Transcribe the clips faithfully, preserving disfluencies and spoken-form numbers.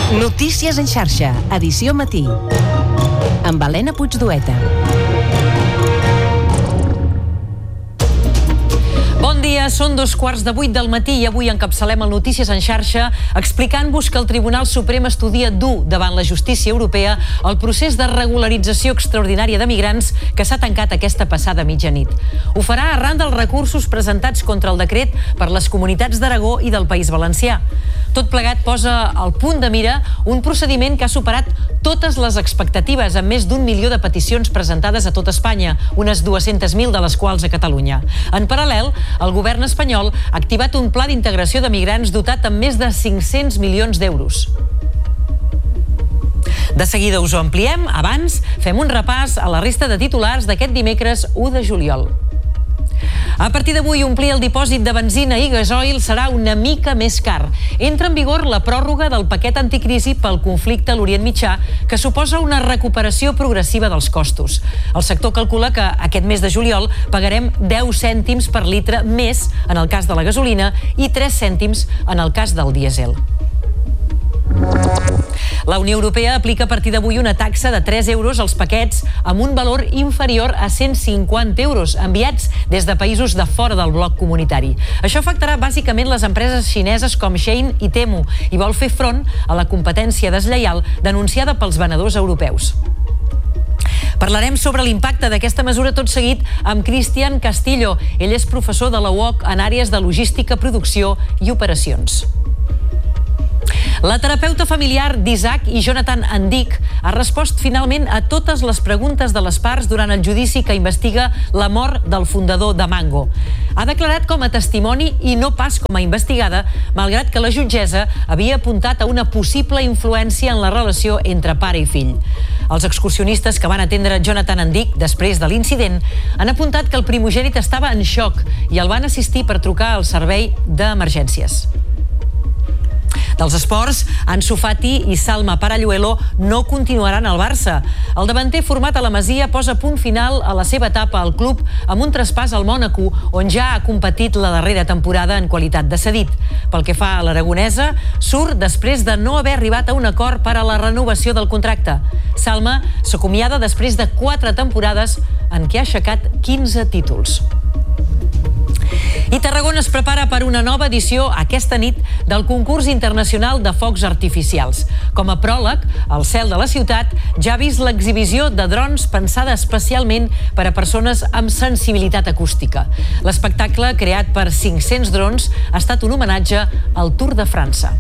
Notícies en xarxa, edició matí, amb Helena Puigdueta. Bon dia, són dos quarts de vuit del matí i avui encapçalem el Notícies en xarxa explicant-vos que el Tribunal Suprem estudia dur davant la justícia europea el procés de regularització extraordinària de migrants que s'ha tancat aquesta passada mitjanit. Ho farà arran dels recursos presentats contra el decret per les comunitats d'Aragó i del País Valencià. Tot plegat posa al punt de mira un procediment que ha superat totes les expectatives, amb més d'un milió de peticions presentades a tot Espanya, unes dues-centes mil de les quals a Catalunya. En paral·lel, el govern espanyol ha activat un pla d'integració de migrants dotat amb més de cinc-cents milions d'euros. De seguida us ho ampliem. Abans, fem un repàs a la resta de titulars d'aquest dimecres u de juliol. A partir d'avui, omplir el dipòsit de benzina i gasoil serà una mica més car. Entra en vigor la pròrroga del paquet anticrisi pel conflicte a l'Orient Mitjà, que suposa una recuperació progressiva dels costos. El sector calcula que aquest mes de juliol pagarem deu cèntims per litre més en el cas de la gasolina i tres cèntims en el cas del dièsel. La Unió Europea aplica a partir d'avui una taxa de tres euros als paquets amb un valor inferior a cent cinquanta euros enviats des de països de fora del bloc comunitari. Això afectarà bàsicament les empreses xineses com Shein i Temu i vol fer front a la competència deslleial denunciada pels venedors europeus. Parlarem sobre l'impacte d'aquesta mesura tot seguit amb Cristian Castillo. Ell és professor de la U O C en àrees de logística, producció i operacions. La terapeuta familiar d'Isaac i Jonathan Andic ha respost finalment a totes les preguntes de les parts durant el judici que investiga la mort del fundador de Mango. Ha declarat com a testimoni i no pas com a investigada, malgrat que la jutgessa havia apuntat a una possible influència en la relació entre pare i fill. Els excursionistes que van atendre Jonathan Andic després de l'incident han apuntat que el primogènit estava en xoc i el van assistir per trucar al servei d'emergències. Dels esports, Ansu Fati i Salma Paralluelo no continuaran al Barça. El davanter format a la Masia posa punt final a la seva etapa al club amb un traspàs al Mònaco, on ja ha competit la darrera temporada en qualitat de cedit. Pel que fa a l'aragonesa, surt després de no haver arribat a un acord per a la renovació del contracte. Salma s'acomiada després de quatre temporades en què ha aixecat quinze títols. I Tarragona es prepara per una nova edició aquesta nit del concurs internacional de focs artificials. Com a pròleg, el cel de la ciutat ja ha vist l'exhibició de drons pensada especialment per a persones amb sensibilitat acústica. L'espectacle, creat per cinc-cents drons, ha estat un homenatge al Tour de França.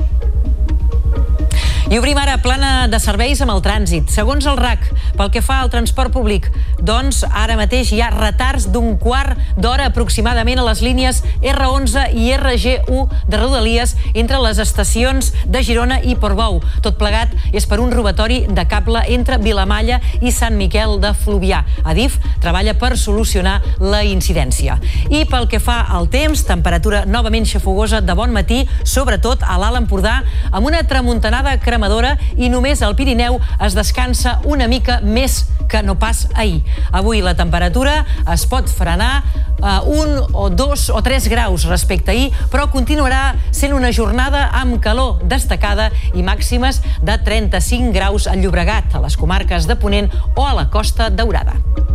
I obrim ara plana de serveis amb el trànsit. Segons el R A C, pel que fa al transport públic, doncs ara mateix hi ha retards d'un quart d'hora aproximadament a les línies erre onze i erre ge u de Rodalies entre les estacions de Girona i Portbou. Tot plegat és per un robatori de cable entre Vilamalla i Sant Miquel de Fluvià. Adif treballa per solucionar la incidència. I pel que fa al temps, temperatura novament xafogosa de bon matí, sobretot a l'Alt Empordà, amb una tramuntanada cremadora i només al Pirineu es descansa una mica més que no pas ahir. Avui la temperatura es pot frenar a un o dos o tres graus respecte a ahir, però continuarà sent una jornada amb calor destacada i màximes de trenta-cinc graus al Llobregat, a les comarques de Ponent o a la Costa Daurada.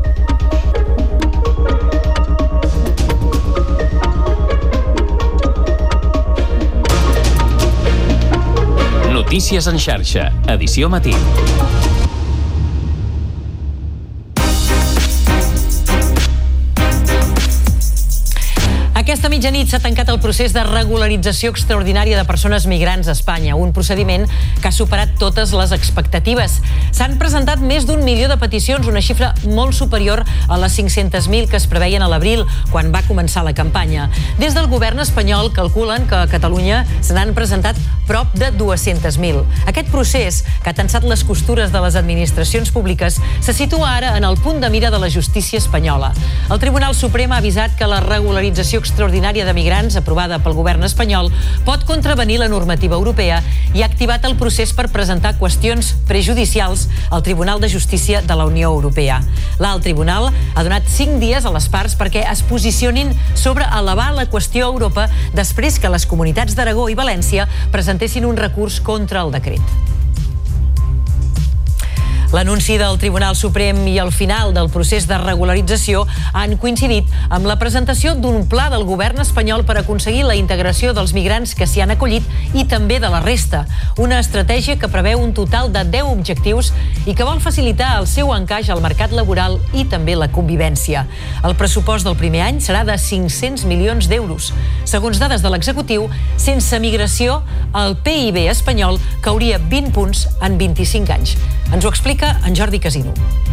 Notícies en xarxa, edició matí. Aquesta mitjanit s'ha tancat el procés de regularització extraordinària de persones migrants a Espanya, un procediment que ha superat totes les expectatives. S'han presentat més d'un milió de peticions, una xifra molt superior a les cinc-centes mil que es preveien a l'abril, quan va començar la campanya. Des del govern espanyol calculen que a Catalunya se n'han presentat prop de dues-centes mil. Aquest procés, que ha tensat les costures de les administracions públiques, se situa ara en el punt de mira de la justícia espanyola. El Tribunal Suprem ha avisat que la regularització extraordinària extraordinària de migrants aprovada pel govern espanyol pot contravenir la normativa europea i ha activat el procés per presentar qüestions prejudicials al Tribunal de Justícia de la Unió Europea. L'alt tribunal ha donat cinc dies a les parts perquè es posicionin sobre elevar la qüestió a Europa després que les comunitats d'Aragó i València presentessin un recurs contra el decret. L'anunci del Tribunal Suprem i el final del procés de regularització han coincidit amb la presentació d'un pla del govern espanyol per aconseguir la integració dels migrants que s'hi han acollit i també de la resta. Una estratègia que preveu un total de deu objectius i que vol facilitar el seu encaix al mercat laboral i també la convivència. El pressupost del primer any serà de cinc-cents milions d'euros. Segons dades de l'executiu, sense migració, el P I B espanyol cauria vint punts en vint-i-cinc anys. Ens ho explica en Jordi Casino.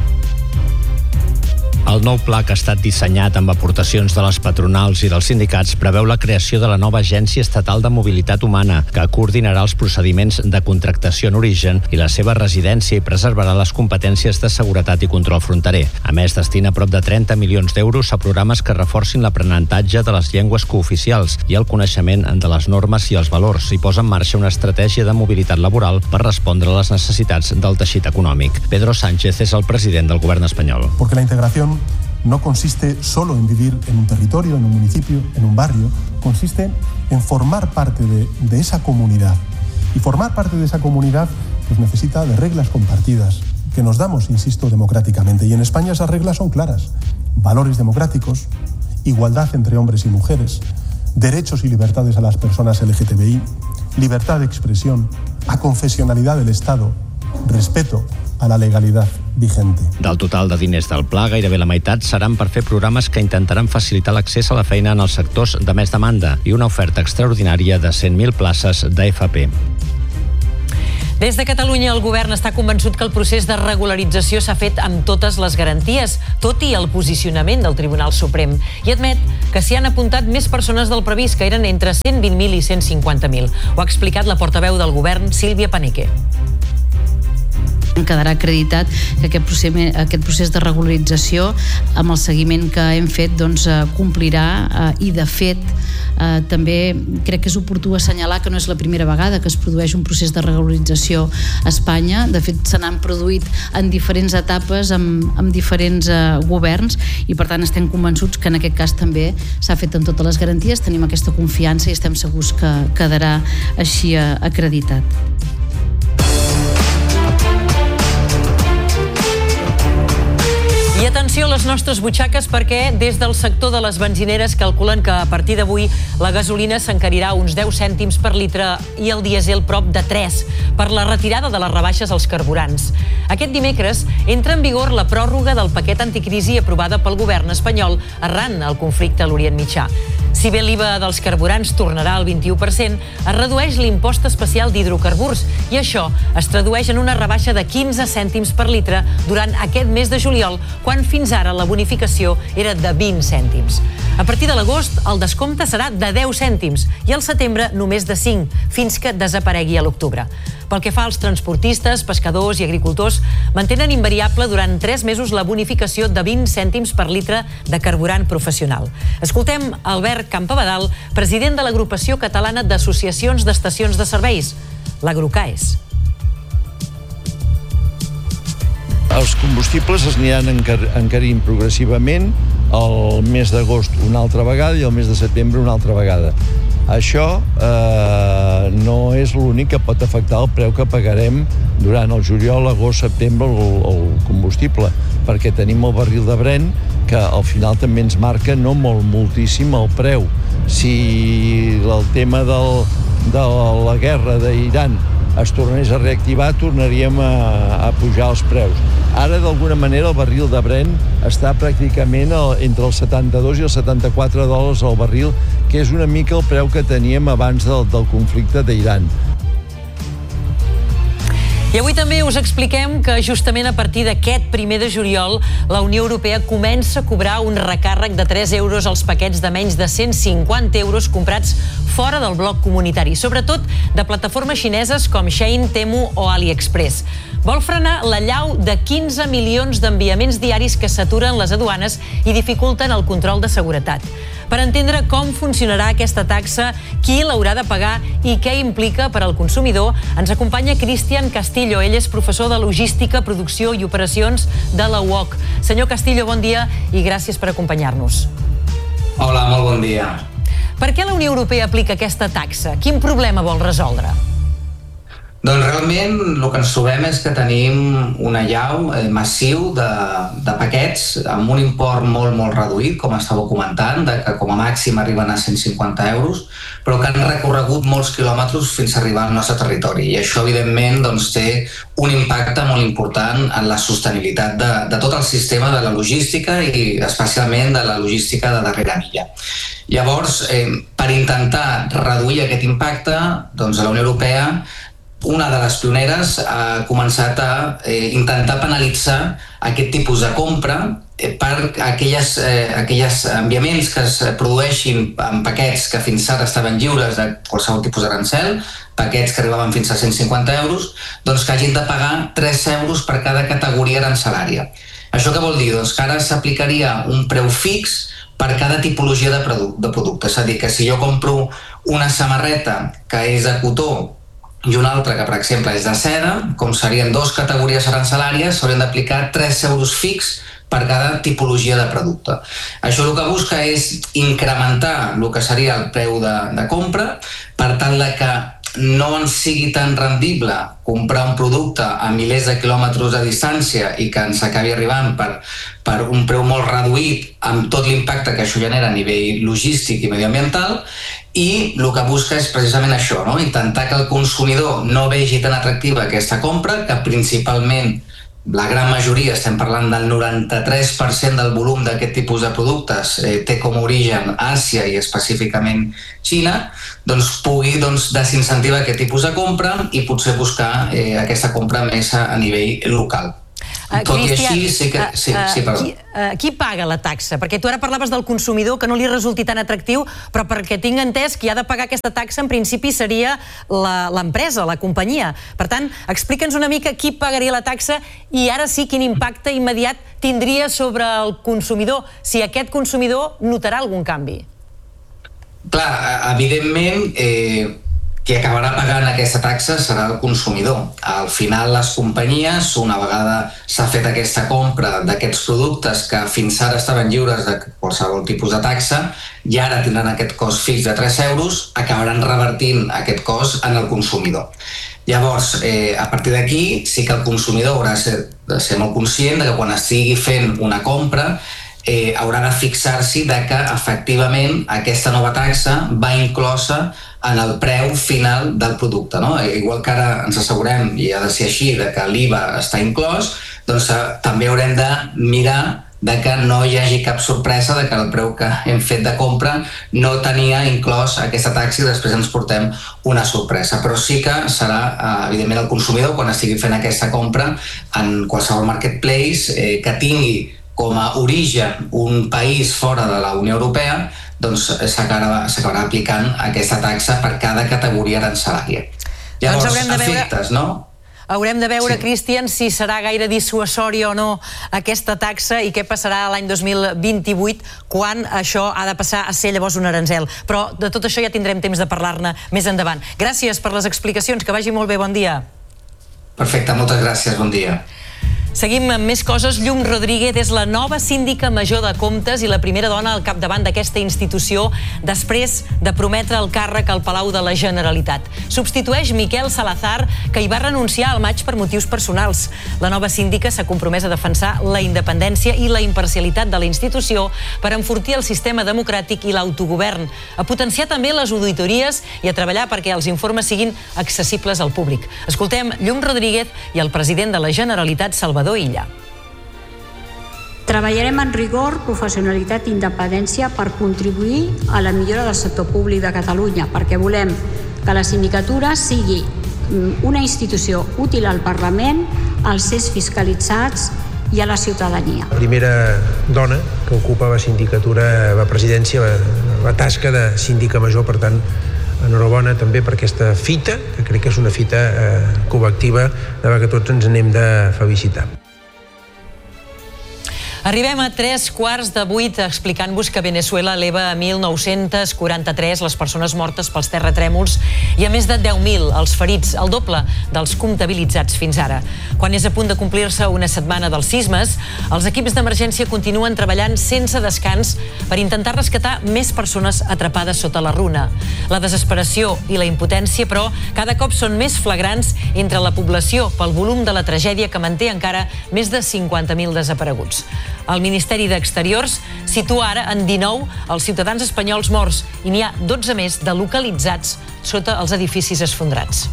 El nou pla, que ha estat dissenyat amb aportacions de les patronals i dels sindicats, preveu la creació de la nova Agència Estatal de Mobilitat Humana, que coordinarà els procediments de contractació en origen i la seva residència i preservarà les competències de seguretat i control fronterer. A més, destina prop de trenta milions d'euros a programes que reforcin l'aprenentatge de les llengües cooficials i el coneixement de les normes i els valors, i posa en marxa una estratègia de mobilitat laboral per respondre a les necessitats del teixit econòmic. Pedro Sánchez és el president del govern espanyol. Porque la integración no consiste solo en vivir en un territorio, en un municipio, en un barrio, consiste en formar parte de, de esa comunidad. Y formar parte de esa comunidad pues necesita de reglas compartidas, que nos damos, insisto, democráticamente. Y en España esas reglas son claras. Valores democráticos, igualdad entre hombres y mujeres, derechos y libertades a las personas L G T B I, libertad de expresión, aconfesionalidad del Estado, respeto a la legalitat vigente. Del total de diners del pla, gairebé la meitat seran per fer programes que intentaran facilitar l'accés a la feina en els sectors de més demanda i una oferta extraordinària de cent mil places d'F P. Des de Catalunya, el govern està convençut que el procés de regularització s'ha fet amb totes les garanties, tot i el posicionament del Tribunal Suprem, i admet que s'hi han apuntat més persones del previst, que eren entre cent vint mil i cent cinquanta mil. Ho ha explicat la portaveu del govern, Sílvia Paneque. Quedarà acreditat que aquest procés, aquest procés de regularització, amb el seguiment que hem fet, doncs, complirà eh, i de fet eh, també crec que és oportú assenyalar que no és la primera vegada que es produeix un procés de regularització a Espanya. De fet, se n'han produït en diferents etapes amb, amb diferents eh, governs i per tant estem convençuts que en aquest cas també s'ha fet amb totes les garanties, tenim aquesta confiança i estem segurs que quedarà així eh, acreditat. I atenció a les nostres butxaques perquè des del sector de les benzineres calculen que a partir d'avui la gasolina s'encarirà uns deu cèntims per litre i el dièsel prop de tres per la retirada de les rebaixes als carburants. Aquest dimecres entra en vigor la pròrroga del paquet anticrisi aprovada pel govern espanyol arran al conflicte a l'Orient Mitjà. Si bé l'I V A dels carburants tornarà al vint-i-u per cent, es redueix l'impost especial d'hidrocarburs i això es tradueix en una rebaixa de quinze cèntims per litre durant aquest mes de juliol, quan fins ara la bonificació era de vint cèntims. A partir de l'agost, el descompte serà de deu cèntims i al setembre només de cinc, fins que desaparegui a l'octubre. Pel que fa als transportistes, pescadors i agricultors, mantenen invariable durant tres mesos la bonificació de vint cèntims per litre de carburant professional. Escoltem Albert Campabadal, president de l'Agrupació Catalana d'Associacions d'Estacions de Serveis, l'Agrucaes. Els combustibles es aniran encarint progressivament el mes d'agost una altra vegada i el mes de setembre una altra vegada. Això eh, no és l'únic que pot afectar el preu que pagarem durant el juliol, agost, setembre el, el combustible, perquè tenim el barril de Brent que al final també ens marca no molt, moltíssim el preu. Si el tema del, de la guerra d'Iran es tornés a reactivar, tornaríem a, a pujar els preus. Ara, d'alguna manera, el barril de Brent està pràcticament entre els setanta-dos i els setanta-quatre dòlars al barril, que és una mica el preu que teníem abans del, del conflicte d'Iran. I avui també us expliquem que justament a partir d'aquest primer de juliol la Unió Europea comença a cobrar un recàrrec de tres euros als paquets de menys de cent cinquanta euros comprats fora del bloc comunitari, sobretot de plataformes xineses com Shein, Temu o AliExpress. Vol frenar l'allau de quinze milions d'enviaments diaris que saturen les aduanes i dificulten el control de seguretat. Per entendre com funcionarà aquesta taxa, qui l'haurà de pagar i què implica per al consumidor, ens acompanya Cristian Castillo. Ell és professor de Logística, Producció i Operacions de la U O C. Senyor Castillo, bon dia i gràcies per acompanyar-nos. Hola, molt bon dia. Per què la Unió Europea aplica aquesta taxa? Quin problema vol resoldre? Doncs realment el que ens trobem és que tenim un allau massiu de, de paquets amb un import molt, molt reduït, com estàveu comentant, de que com a màxim arriben a cent cinquanta euros, però que han recorregut molts quilòmetres fins a arribar al nostre territori. I això, evidentment, doncs, té un impacte molt important en la sostenibilitat de, de tot el sistema de la logística i especialment de la logística de darrera milla. Llavors, eh, per intentar reduir aquest impacte, doncs, a la Unió Europea una de les pioneres ha començat a eh, intentar penalitzar aquest tipus de compra eh, per aquelles, eh, aquelles enviaments que es produeixin en paquets que fins ara estaven lliures de qualsevol tipus d'arancel, paquets que arribaven fins a cent cinquanta euros, doncs que hagin de pagar tres euros per cada categoria arancelària. Això què vol dir? Doncs que ara s'aplicaria un preu fix per cada tipologia de, produ de producte. És a dir, que si jo compro una samarreta que és de cotó i una altra que, per exemple, és de seda, com serien dues categories arancelàries, s'haurien d'aplicar tres euros fix per cada tipologia de producte. Això el que busca és incrementar el que seria el preu de, de compra, per tal de que no ens sigui tan rendible comprar un producte a milers de quilòmetres de distància i que ens acabi arribant per, per un preu molt reduït amb tot l'impacte que això genera a nivell logístic i mediambiental, i el que busca és precisament això, no? Intentar que el consumidor no vegi tan atractiva aquesta compra, que principalment la gran majoria, estem parlant del noranta-tres per cent del volum d'aquest tipus de productes, eh, té com a origen Àsia i específicament Xina, doncs pugui doncs, desincentivar aquest tipus de compra i potser buscar eh, aquesta compra més a, a nivell local. Uh, Tot Cristian, i així, sí que... Sí, uh, sí, perdó. Qui, uh, qui paga la taxa? Perquè tu ara parlaves del consumidor, que no li resulti tan atractiu, però perquè tinc entès qui ha de pagar aquesta taxa en principi seria l'empresa, la, la companyia. Per tant, explica'ns una mica qui pagaria la taxa i ara sí quin impacte immediat tindria sobre el consumidor, si aquest consumidor notarà algun canvi. Clar, evidentment, eh, qui acabarà pagant aquesta taxa serà el consumidor. Al final, les companyies, una vegada s'ha fet aquesta compra d'aquests productes que fins ara estaven lliures de qualsevol tipus de taxa i ara tindran aquest cost fix de tres euros, acabaran revertint aquest cost en el consumidor. Llavors, eh, a partir d'aquí, sí que el consumidor haurà de ser, de ser molt conscient de que quan estigui fent una compra eh, haurà de fixar-s'hi de que efectivament aquesta nova taxa va inclosa en el preu final del producte, no? Igual que ara ens assegurem, i ha de ser així, de que l'I V A està inclòs, doncs també haurem de mirar de que no hi hagi cap sorpresa de que el preu que hem fet de compra no tenia inclòs aquesta taxa i després ens portem una sorpresa. Però sí que serà, evidentment, el consumidor, quan estigui fent aquesta compra en qualsevol marketplace eh, que tingui com a origen un país fora de la Unió Europea, doncs s'acabarà aplicant aquesta taxa per cada categoria arancelària. Llavors, doncs haurem de veure... efectes, no? Haurem de veure, Sí. Cristian, si serà gaire dissuasòria o no aquesta taxa i què passarà l'any dos mil vint-i-vuit quan això ha de passar a ser llavors un aranzel. Però de tot això ja tindrem temps de parlar-ne més endavant. Gràcies per les explicacions, que vagi molt bé, bon dia. Perfecte, moltes gràcies, bon dia. Seguim amb més coses. Llum Rodríguez és la nova síndica major de Comptes i la primera dona al capdavant d'aquesta institució després de prometre el càrrec al Palau de la Generalitat. Substitueix Miquel Salazar, que hi va renunciar al maig per motius personals. La nova síndica s'ha compromès a defensar la independència i la imparcialitat de la institució per enfortir el sistema democràtic i l'autogovern, a potenciar també les auditories i a treballar perquè els informes siguin accessibles al públic. Escoltem Llum Rodríguez i el president de la Generalitat, Salvador Illa. Treballarem en rigor, professionalitat i independència per contribuir a la millora del sector públic de Catalunya, perquè volem que la sindicatura sigui una institució útil al Parlament, als cens fiscalitzats i a la ciutadania. La primera dona que ocupa la sindicatura, la presidència, la, la tasca de síndica major, per tant, enhorabona també per aquesta fita, que crec que és una fita eh, col·lectiva de la que tots ens anem de felicitar. Arribem a tres quarts de vuit explicant-vos que Venezuela eleva a mil nou-cents quaranta-tres les persones mortes pels terratrèmols i a més de deu mil els ferits, el doble dels comptabilitzats fins ara. Quan és a punt de complir-se una setmana dels sismes, els equips d'emergència continuen treballant sense descans per intentar rescatar més persones atrapades sota la runa. La desesperació i la impotència, però, cada cop són més flagrants entre la població pel volum de la tragèdia que manté encara més de cinquanta mil desapareguts. El Ministeri d'Exteriors situa ara en dinou els ciutadans espanyols morts i n'hi ha dotze més de localitzats sota els edificis esfondrats.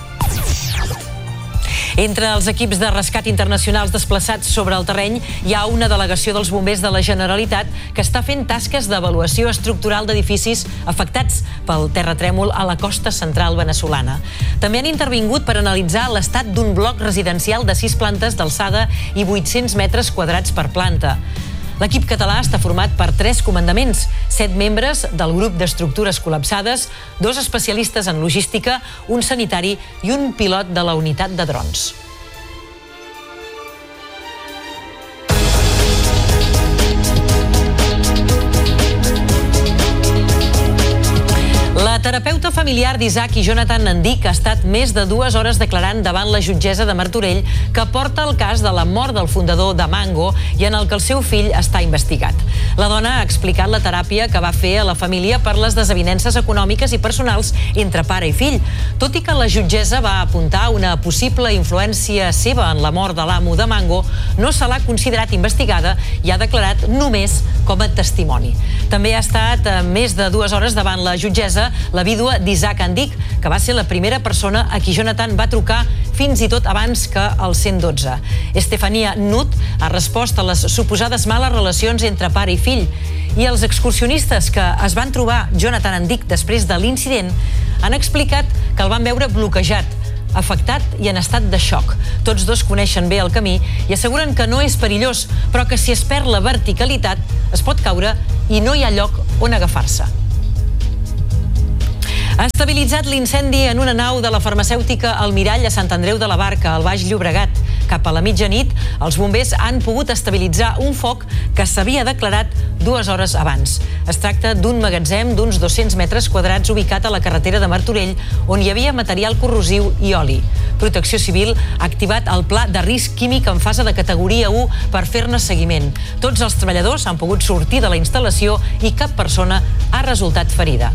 Entre els equips de rescat internacionals desplaçats sobre el terreny hi ha una delegació dels bombers de la Generalitat que està fent tasques d'avaluació estructural d'edificis afectats pel terratrèmol a la costa central veneçolana. També han intervingut per analitzar l'estat d'un bloc residencial de sis plantes d'alçada i vuit-cents metres quadrats per planta. L'equip català està format per tres comandaments, set membres del grup d'estructures col·lapsades, dos especialistes en logística, un sanitari i un pilot de la unitat de drons. La terapeuta familiar d'Isaac i Jonathan Nandic ha estat més de dues hores declarant davant la jutgessa de Martorell que porta el cas de la mort del fundador de Mango i en el que el seu fill està investigat. La dona ha explicat la teràpia que va fer a la família per les desavinences econòmiques i personals entre pare i fill, tot i que la jutgessa va apuntar una possible influència seva en la mort de l'amo de Mango, no se l'ha considerat investigada i ha declarat només com a testimoni. També ha estat més de dues hores davant la jutgessa la vídua d'Isaac Andic, que va ser la primera persona a qui Jonathan va trucar fins i tot abans que el cent dotze. Estefania Nut ha respost a les suposades males relacions entre pare i fill i els excursionistes que es van trobar Jonathan Andic després de l'incident han explicat que el van veure bloquejat, afectat i en estat de xoc. Tots dos coneixen bé el camí i asseguren que no és perillós, però que si es perd la verticalitat es pot caure i no hi ha lloc on agafar-se. Ha estabilitzat l'incendi en una nau de la farmacèutica Almirall a Sant Andreu de la Barca, al Baix Llobregat. Cap a la mitjanit, els bombers han pogut estabilitzar un foc que s'havia declarat dues hores abans. Es tracta d'un magatzem d'uns dos-cents metres quadrats ubicat a la carretera de Martorell, on hi havia material corrosiu i oli. Protecció Civil ha activat el pla de risc químic en fase de categoria u per fer-ne seguiment. Tots els treballadors han pogut sortir de la instal·lació i cap persona ha resultat ferida.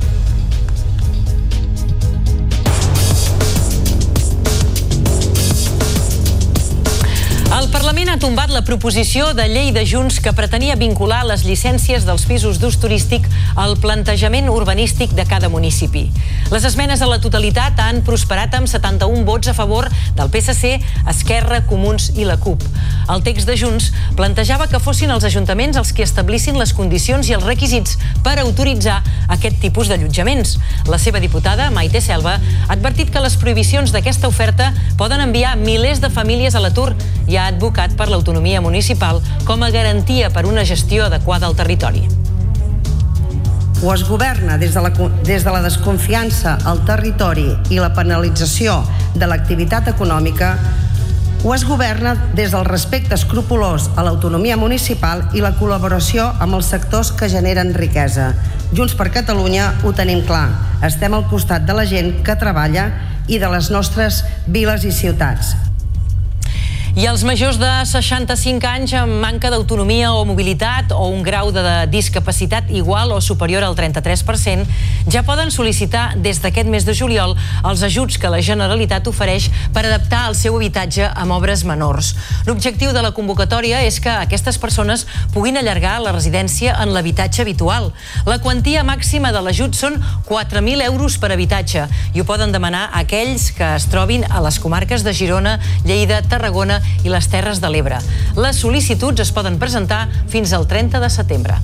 El Parlament ha tombat la proposició de llei de Junts que pretenia vincular les llicències dels pisos d'ús turístic al plantejament urbanístic de cada municipi. Les esmenes a la totalitat han prosperat amb setanta-un vots a favor del P S C, Esquerra, Comuns i la CUP. El text de Junts plantejava que fossin els ajuntaments els que establissin les condicions i els requisits per autoritzar aquest tipus d'allotjaments. La seva diputada, Maite Selva, ha advertit que les prohibicions d'aquesta oferta poden enviar milers de famílies a l'atur i ha advocat per l'autonomia municipal com a garantia per una gestió adequada al territori. O es governa des de la, des de la desconfiança al territori i la penalització de l'activitat econòmica, o es governa des del respecte escrupolós a l'autonomia municipal i la col·laboració amb els sectors que generen riquesa. Junts per Catalunya ho tenim clar. Estem al costat de la gent que treballa i de les nostres viles i ciutats. I els majors de seixanta-cinc anys amb manca d'autonomia o mobilitat o un grau de discapacitat igual o superior al trenta-tres per cent ja poden sol·licitar des d'aquest mes de juliol els ajuts que la Generalitat ofereix per adaptar el seu habitatge amb obres menors. L'objectiu de la convocatòria és que aquestes persones puguin allargar la residència en l'habitatge habitual. La quantia màxima de l'ajut són quatre mil euros per habitatge i ho poden demanar aquells que es trobin a les comarques de Girona, Lleida, Tarragona i les Terres de l'Ebre. Les sol·licituds es poden presentar fins al trenta de setembre.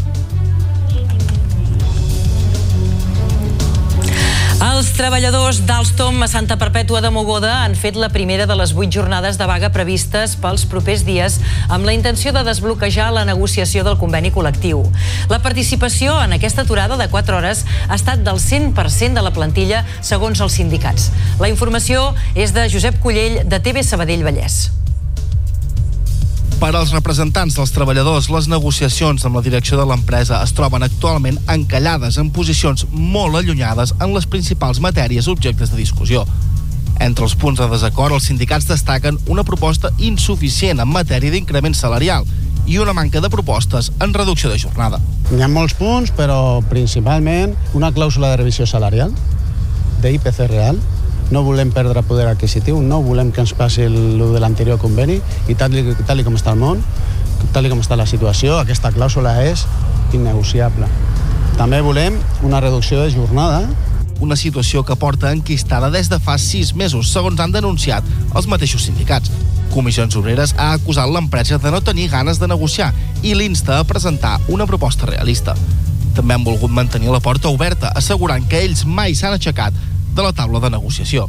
Els treballadors d'Alstom a Santa Perpètua de Mogoda han fet la primera de les vuit jornades de vaga previstes pels propers dies amb la intenció de desbloquejar la negociació del conveni col·lectiu. La participació en aquesta aturada de quatre hores ha estat del cent per cent de la plantilla segons els sindicats. La informació és de Josep Collell de T V Sabadell Vallès. Per als representants dels treballadors, les negociacions amb la direcció de l'empresa es troben actualment encallades en posicions molt allunyades en les principals matèries objectes de discussió. Entre els punts de desacord, els sindicats destaquen una proposta insuficient en matèria d'increment salarial i una manca de propostes en reducció de jornada. Hi ha molts punts, però principalment una clàusula de revisió salarial, d'I P C real. No volem perdre poder adquisitiu, no volem que ens passi el de l'anterior conveni i tal, tal com està el món, tal com està la situació, aquesta clàusula és innegociable. També volem una reducció de jornada. Una situació que porta enquistada des de fa sis mesos, segons han denunciat els mateixos sindicats. Comissions Obreres ha acusat l'empresa de no tenir ganes de negociar i l'insta a presentar una proposta realista. També han volgut mantenir la porta oberta, assegurant que ells mai s'han aixecat de la taula de negociació.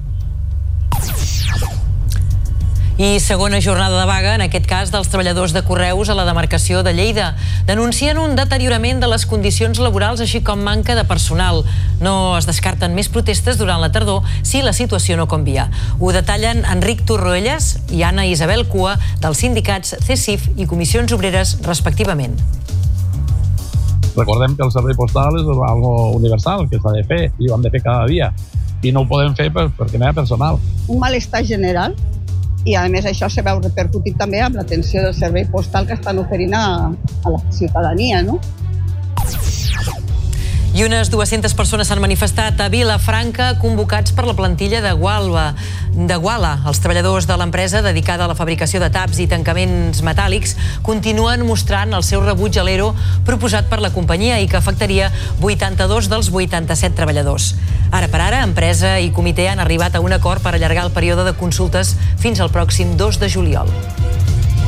I segona jornada de vaga, en aquest cas dels treballadors de Correus a la demarcació de Lleida. Denuncien un deteriorament de les condicions laborals, així com manca de personal. No es descarten més protestes durant la tardor si la situació no canvia. Ho detallen Enric Torroelles i Anna Isabel Cua, dels sindicats C S I F i Comissions Obreres, respectivament. Recordem que el servei postal és algo universal, que s'ha de fer, i ho hem de fer cada dia. I no ho podem fer perquè no hi ha personal. Un malestar general, i a més això se veu repercutit també amb l'atenció del servei postal que estan oferint a, a la ciutadania, no? I unes dues-centes persones s'han manifestat a Vilafranca convocats per la plantilla de Gualba, de Guala. Els treballadors de l'empresa dedicada a la fabricació de taps i tancaments metàl·lics continuen mostrant el seu rebuig a l'E R O proposat per la companyia i que afectaria vuitanta-dos dels vuitanta-set treballadors. Ara per ara, empresa i comitè han arribat a un acord per allargar el període de consultes fins al pròxim dos de juliol.